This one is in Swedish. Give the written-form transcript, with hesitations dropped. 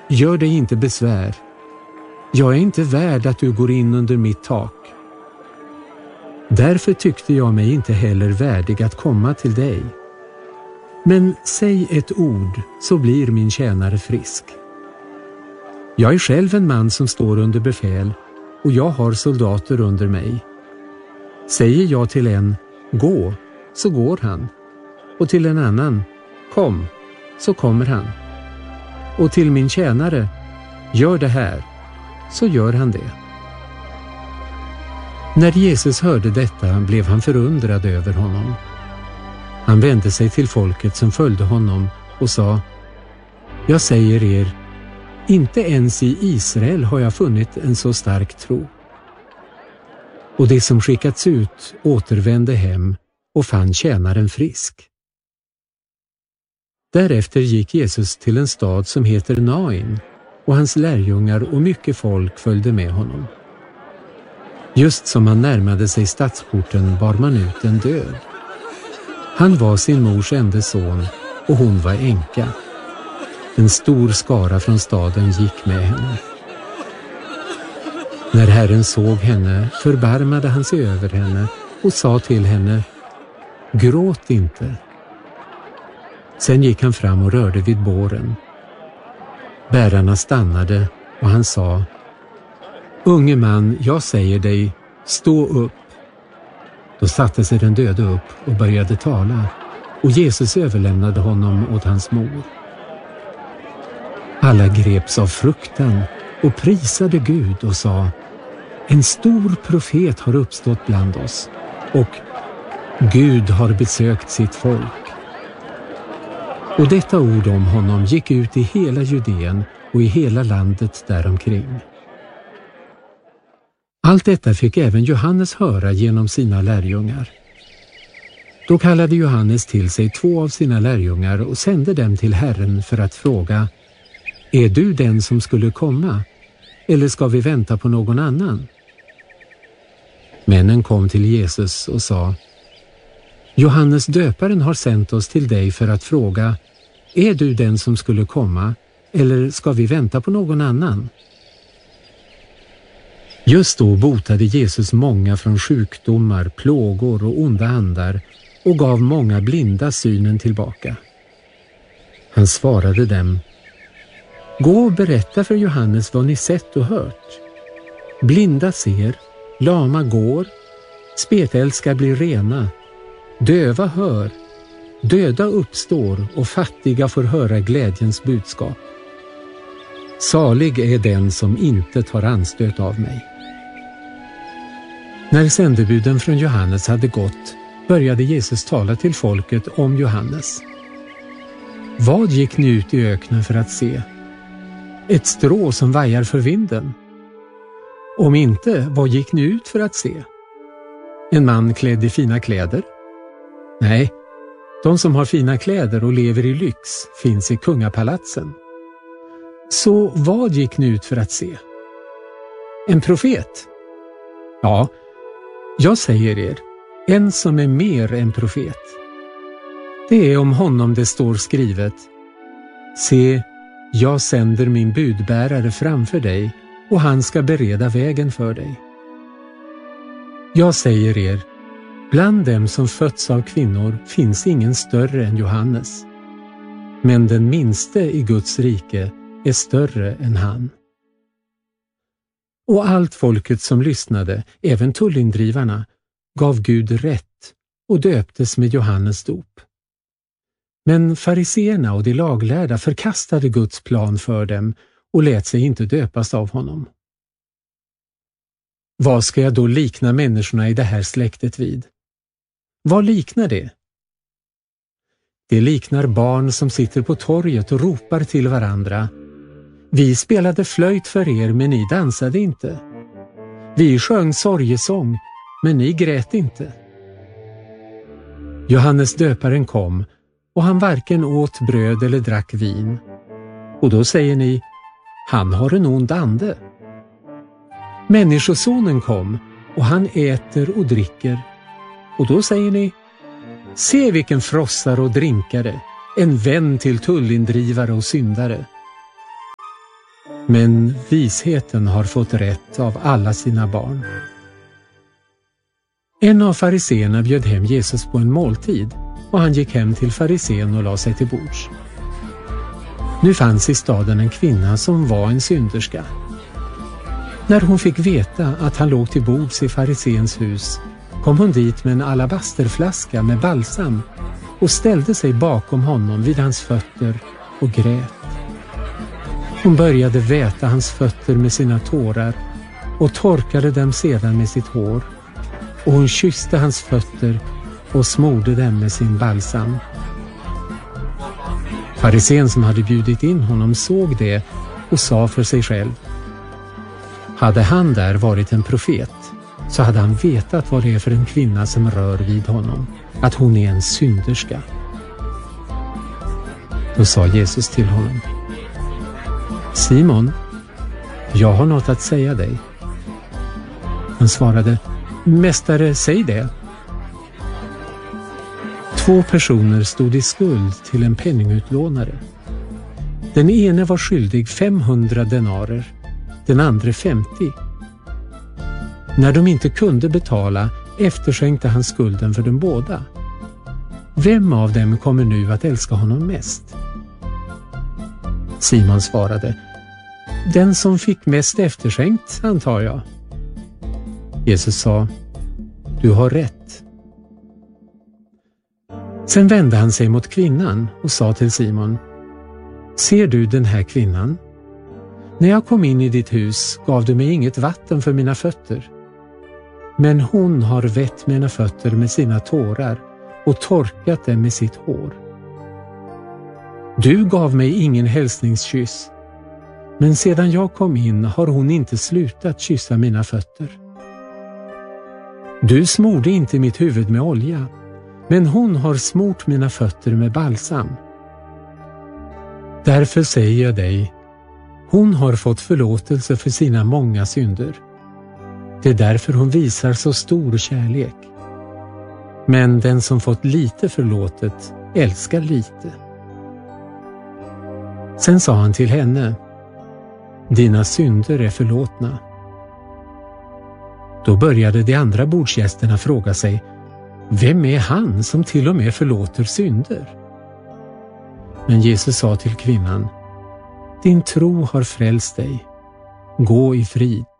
gör dig inte besvär. Jag är inte värd att du går in under mitt tak. Därför tyckte jag mig inte heller värdig att komma till dig. Men säg ett ord så blir min tjänare frisk. Jag är själv en man som står under befäl och jag har soldater under mig. Säger jag till en, gå, så går han. Och till en annan, kom, så kommer han. Och till min tjänare, gör det här, så gör han det. När Jesus hörde detta blev han förundrad över honom. Han vände sig till folket som följde honom och sa, jag säger er, inte ens i Israel har jag funnit en så stark tro. Och de som skickats ut återvände hem och fann tjänaren frisk. Därefter gick Jesus till en stad som heter Nain, och hans lärjungar och mycket folk följde med honom. Just som han närmade sig stadsporten bar man ut en död. Han var sin mors enda son och hon var änka. En stor skara från staden gick med henne. När Herren såg henne förbarmade han sig över henne och sa till henne, gråt inte. Sen gick han fram och rörde vid båren. Bärarna stannade och han sa, unge man, jag säger dig, stå upp. Då satte sig den döde upp och började tala, och Jesus överlämnade honom åt hans mor. Alla greps av fruktan och prisade Gud och sa, en stor profet har uppstått bland oss, och Gud har besökt sitt folk. Och detta ord om honom gick ut i hela Judeen och i hela landet däromkring. Allt detta fick även Johannes höra genom sina lärjungar. Då kallade Johannes till sig 2 av sina lärjungar och sände dem till Herren för att fråga, är du den som skulle komma, eller ska vi vänta på någon annan? Männen kom till Jesus och sa, Johannes döparen har sänt oss till dig för att fråga, är du den som skulle komma, eller ska vi vänta på någon annan? Just då botade Jesus många från sjukdomar, plågor och onda andar och gav många blinda synen tillbaka. Han svarade dem, gå och berätta för Johannes vad ni sett och hört. Blinda ser, lama går, spetälska blir rena, döva hör, döda uppstår och fattiga får höra glädjens budskap. Salig är den som inte tar anstöt av mig. När sändebuden från Johannes hade gått började Jesus tala till folket om Johannes. Vad gick ni ut i öknen för att se? Ett strå som vajar för vinden? Om inte, vad gick ni ut för att se? En man klädd i fina kläder? Nej, de som har fina kläder och lever i lyx finns i kungapalatsen. Så vad gick ni ut för att se? En profet? Ja, jag säger er, en som är mer än profet. Det är om honom det står skrivet, se, jag sänder min budbärare framför dig och han ska bereda vägen för dig. Jag säger er, bland dem som fötts av kvinnor finns ingen större än Johannes. Men den minste i Guds rike är större än han. Och allt folket som lyssnade, även tullindrivarna, gav Gud rätt och döptes med Johannes dop. Men fariseerna och de laglärda förkastade Guds plan för dem och lät sig inte döpas av honom. Vad ska jag då likna människorna i det här släktet vid? Vad liknar det? Det liknar barn som sitter på torget och ropar till varandra. Vi spelade flöjt för er, men ni dansade inte. Vi sjöng sorgesång, men ni grät inte. Johannes döparen kom, och han varken åt bröd eller drack vin. Och då säger ni, han har en ond ande. Människosonen kom, och han äter och dricker. Och då säger ni, se vilken frossare och drinkare, en vän till tullindrivare och syndare. men visheten har fått rätt av alla sina barn. En av fariseerna bjöd hem Jesus på en måltid och han gick hem till farisén och la sig till bords. Nu fanns i staden en kvinna som var en synderska. När hon fick veta att han låg till bords i fariséns hus kom hon dit med en alabasterflaska med balsam och ställde sig bakom honom vid hans fötter och grät. Hon började väta hans fötter med sina tårar och torkade dem sedan med sitt hår, och hon kysste hans fötter och smorde dem med sin balsam. Farisén som hade bjudit in honom såg det och sa för sig själv: hade han där varit en profet så hade han vetat vad det är för en kvinna som rör vid honom, att hon är en synderska. Då sa Jesus till honom: Simon, jag har något att säga dig. Han svarade: Mästare, säg det. 2 personer stod i skuld till en penningutlånare. Den ene var skyldig 500 denarer, den andra 50. När de inte kunde betala efterskänkte han skulden för dem båda. Vem av dem kommer nu att älska honom mest? Simon svarade: den som fick mest efterskänkt, antar jag. Jesus sa: du har rätt. Sen vände han sig mot kvinnan och sa till Simon: ser du den här kvinnan? När jag kom in i ditt hus gav du mig inget vatten för mina fötter. Men hon har vätt mina fötter med sina tårar och torkat dem med sitt hår. Du gav mig ingen hälsningskyss, men sedan jag kom in har hon inte slutat kyssa mina fötter. Du smorde inte mitt huvud med olja, men hon har smort mina fötter med balsam. Därför säger jag dig, hon har fått förlåtelse för sina många synder. Det är därför hon visar så stor kärlek. Men den som fått lite förlåtet älskar lite. Sen sa han till henne: dina synder är förlåtna. Då började de andra bordsgästerna fråga sig: vem är han som till och med förlåter synder? Men Jesus sa till kvinnan: din tro har frälst dig. Gå i frid.